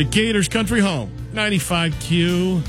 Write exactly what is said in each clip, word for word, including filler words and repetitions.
Decatur's Country Home, ninety-five Q,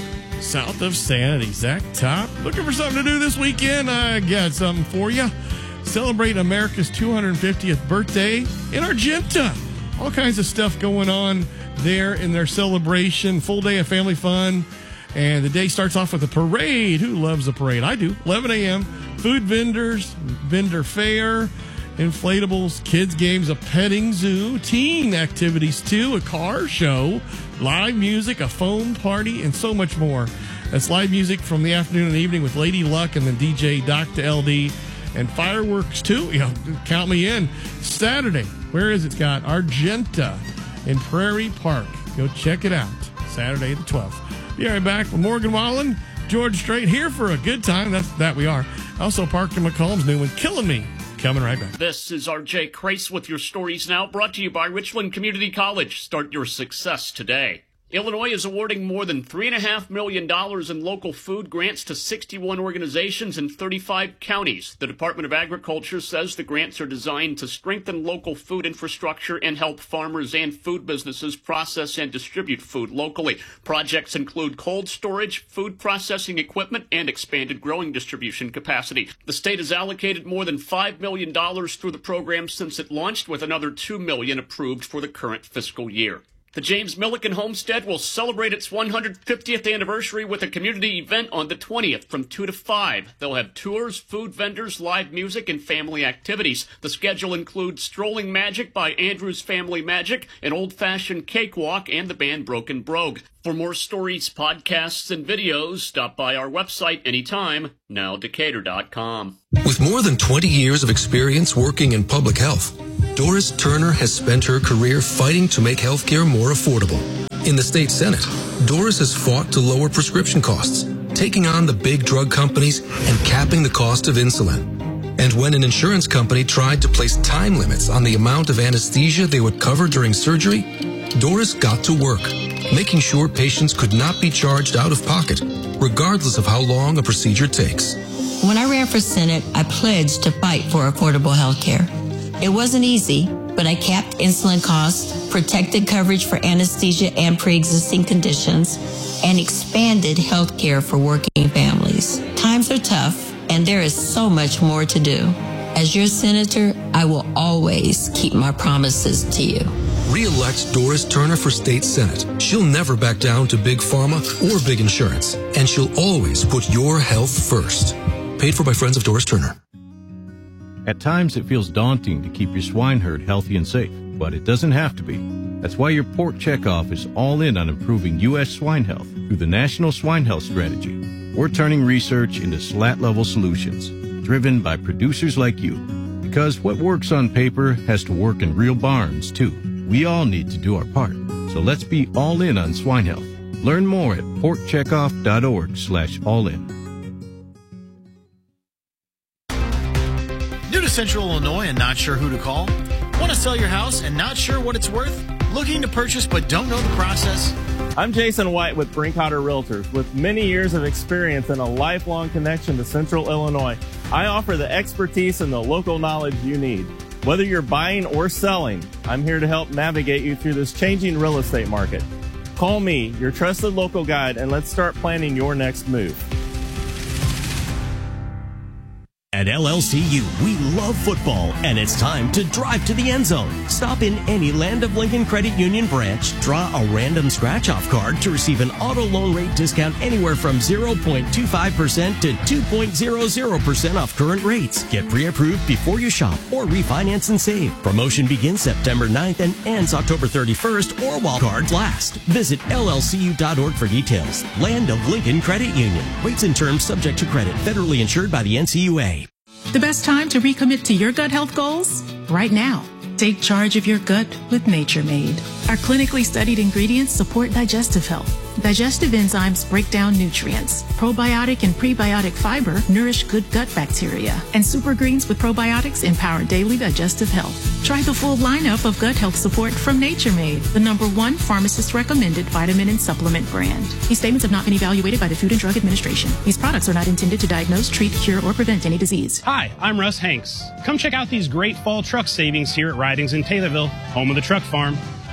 south of Sanity. Zach Top, looking for something to do this weekend? I got something for you. Celebrate America's two hundred fiftieth birthday in Argenta. All kinds of stuff going on there in their celebration. Full day of family fun. And the day starts off with a parade. Who loves a parade? I do. eleven a.m. Food vendors, vendor fair, inflatables, kids games, a petting zoo, teen activities too, a car show, live music, a foam party, and so much more. That's live music from the afternoon and evening with Lady Luck and then D J Doctor L D. And fireworks, too. You know, count me in. Saturday. Where is it, Scott? Argenta in Prairie Park. Go check it out. Saturday the twelfth. Be right back with Morgan Wallen, George Strait, here for a good time. That's that we are. Also, Parker McCollum's new one, Killing Me. Coming right back. This is R J Crace with your stories now, brought to you by Richland Community College. Start your success today. Illinois is awarding more than three point five million dollars in local food grants to sixty-one organizations in thirty-five counties. The Department of Agriculture says the grants are designed to strengthen local food infrastructure and help farmers and food businesses process and distribute food locally. Projects include cold storage, food processing equipment, and expanded growing distribution capacity. The state has allocated more than five million dollars through the program since it launched, with another two million dollars approved for the current fiscal year. The James Milliken Homestead will celebrate its one hundred fiftieth anniversary with a community event on the twentieth from two to five. They'll have tours, food vendors, live music, and family activities. The schedule includes Strolling Magic by Andrews Family Magic, an old-fashioned cakewalk, and the band Broken Brogue. For more stories, podcasts, and videos, stop by our website anytime, now decatur dot com. With more than twenty years of experience working in public health, Doris Turner has spent her career fighting to make healthcare more affordable. In the state Senate, Doris has fought to lower prescription costs, taking on the big drug companies and capping the cost of insulin. And when an insurance company tried to place time limits on the amount of anesthesia they would cover during surgery, Doris got to work, making sure patients could not be charged out of pocket, regardless of how long a procedure takes. When I ran for Senate, I pledged to fight for affordable health care. It wasn't easy, but I capped insulin costs, protected coverage for anesthesia and pre-existing conditions, and expanded health care for working families. Times are tough, and there is so much more to do. As your senator, I will always keep my promises to you. Re-elect Doris Turner for State Senate. She'll never back down to big pharma or big insurance, and she'll always put your health first. Paid for by Friends of Doris Turner. At times, it feels daunting to keep your swine herd healthy and safe, but it doesn't have to be. That's why your Pork Checkoff is all in on improving U S swine health through the National Swine Health Strategy. We're turning research into slat-level solutions, driven by producers like you. Because what works on paper has to work in real barns, too. We all need to do our part. So let's be all in on swine health. Learn more at pork checkoff dot org slash all in. New to Central Illinois and not sure who to call? Want to sell your house and not sure what it's worth? Looking to purchase but don't know the process? I'm Jason White with Brinkhauer Realtors. With many years of experience and a lifelong connection to Central Illinois, I offer the expertise and the local knowledge you need. Whether you're buying or selling, I'm here to help navigate you through this changing real estate market. Call me, your trusted local guide, and let's start planning your next move. At L L C U, we love football, and it's time to drive to the end zone. Stop in any Land of Lincoln Credit Union branch, draw a random scratch-off card to receive an auto loan rate discount anywhere from zero point two five percent to two point zero zero percent off current rates. Get pre-approved before you shop or refinance and save. Promotion begins September ninth and ends October thirty-first or while cards last. Visit L L C U dot org for details. Land of Lincoln Credit Union. Rates and terms subject to credit. Federally insured by the N C U A. The best time to recommit to your gut health goals? Right now. Take charge of your gut with Nature Made. Our clinically studied ingredients support digestive health. Digestive enzymes break down nutrients. Probiotic and prebiotic fiber nourish good gut bacteria. And super greens with probiotics empower daily digestive health. Try the full lineup of gut health support from Nature Made, the number one pharmacist-recommended vitamin and supplement brand. These statements have not been evaluated by the Food and Drug Administration. These products are not intended to diagnose, treat, cure, or prevent any disease. Hi, I'm Russ Hanks. Come check out these great fall truck savings here at Ridings in Taylorville, home of the truck farm.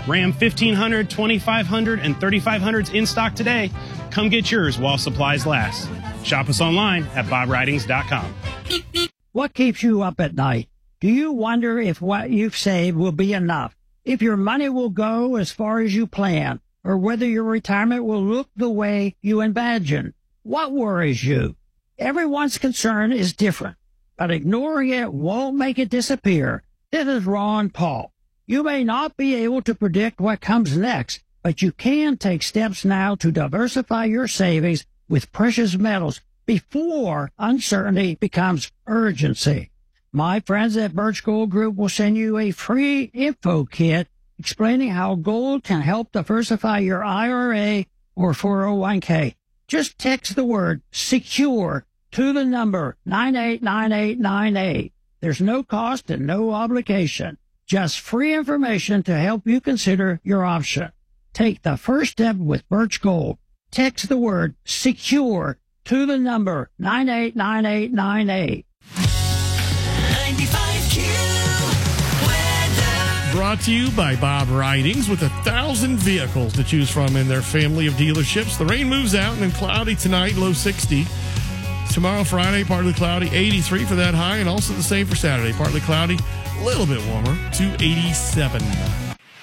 Ram fifteen hundred, twenty-five hundred, and thirty-five hundreds in stock today. Come get yours while supplies last. Shop us online at bob ridings dot com. What keeps you up at night? Do you wonder if what you've saved will be enough? If your money will go as far as you plan? Or whether your retirement will look the way you imagine? What worries you? Everyone's concern is different, but ignoring it won't make it disappear. This is Ron Paul. You may not be able to predict what comes next, but you can take steps now to diversify your savings with precious metals before uncertainty becomes urgency. My friends at Birch Gold Group will send you a free info kit explaining how gold can help diversify your I R A or four oh one k. Just text the word SECURE to the number nine eight nine eight nine eight. There's no cost and no obligation. Just free information to help you consider your option. Take the first step with Birch Gold. Text the word SECURE to the number nine eight nine eight nine eight. ninety-five Q weather. Brought to you by Bob Ridings with a thousand vehicles to choose from in their family of dealerships. The rain moves out and then cloudy tonight, low sixty. Tomorrow, Friday, partly cloudy, eighty-three for that high, and also the same for Saturday, partly cloudy, a little bit warmer, to eighty-seven.